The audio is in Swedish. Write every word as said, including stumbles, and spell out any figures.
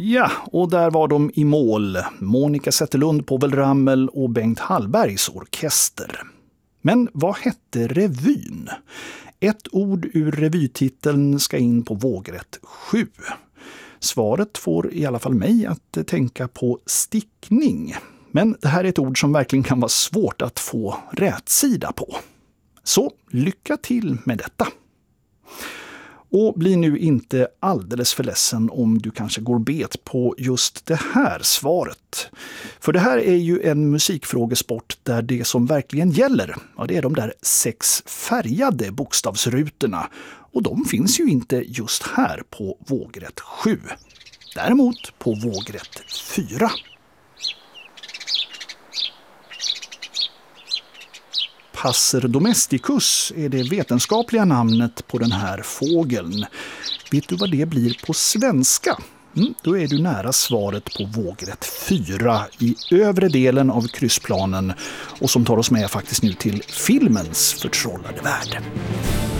Ja, och där var de i mål. Monica Zetterlund, Povel Ramel och Bengt Hallbergs orkester. Men vad hette revyn? Ett ord ur revytiteln ska in på vågrätt sju. Svaret får i alla fall mig att tänka på stickning. Men det här är ett ord som verkligen kan vara svårt att få rätt sida på. Så lycka till med detta! Och bli nu inte alldeles för ledsen om du kanske går bet på just det här svaret. För det här är ju en musikfrågesport där det som verkligen gäller, ja, det är de där sex färgade bokstavsrutorna. Och de finns ju inte just här på vågrätt sju. Däremot på vågrätt fyra. Passer domesticus är det vetenskapliga namnet på den här fågeln. Vet du vad det blir på svenska? Mm, då är du nära svaret på vågrätt fyra i övre delen av kryssplanen och som tar oss med faktiskt nu till filmens förtrollade värld.